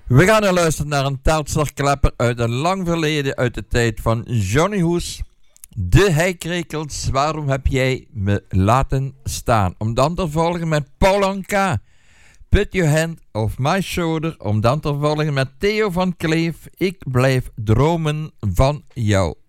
We gaan nu luisteren naar een taartslagklapper uit een lang verleden, uit de tijd van Johnny Hoes. De heikrekels, waarom heb jij me laten staan? Om dan te volgen met Paul Anka, Put Your Hand Off My Shoulder. Om dan te volgen met Theo van Kleef, Ik blijf dromen van jou.